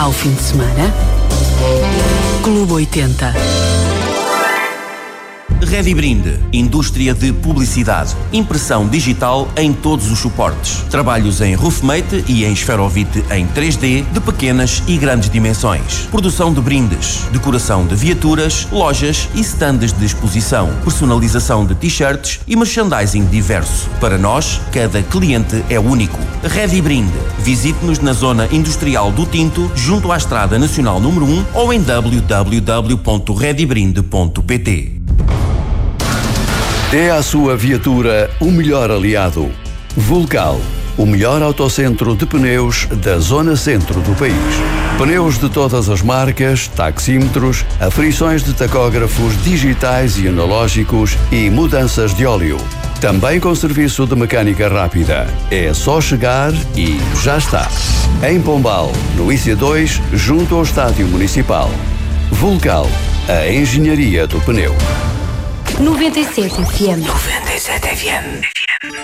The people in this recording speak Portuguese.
Ao fim de semana, Clube 80. Rede Brinde, indústria de publicidade, impressão digital em todos os suportes, trabalhos em roofmate e em esferovite em 3D de pequenas e grandes dimensões, produção de brindes, decoração de viaturas, lojas e stands de exposição, personalização de t-shirts e merchandising diverso. Para nós, cada cliente é único. Rede Brinde, visite-nos na zona industrial do Tinto, junto à Estrada Nacional número 1 ou em www.redebrinde.pt. Dê à sua viatura o melhor aliado. Vulcal, o melhor autocentro de pneus da zona centro do país. Pneus de todas as marcas, taxímetros, aferições de tacógrafos digitais e analógicos e mudanças de óleo. Também com serviço de mecânica rápida. É só chegar e já está. Em Pombal, no IC2, junto ao Estádio Municipal. Vulcal, a engenharia do pneu. 97 FM. 97 FM.